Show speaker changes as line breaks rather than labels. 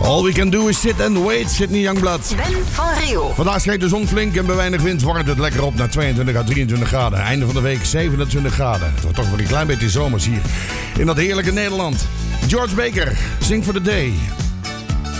All we can do is sit and wait, Sydney Youngblood.
Sven van Riel.
Vandaag schijnt de zon flink en bij weinig wind warmt het lekker op naar 22 à 23 graden. Einde van de week 27 graden. Het wordt toch wel een klein beetje zomers hier in dat heerlijke Nederland. George Baker, Sing for the Day.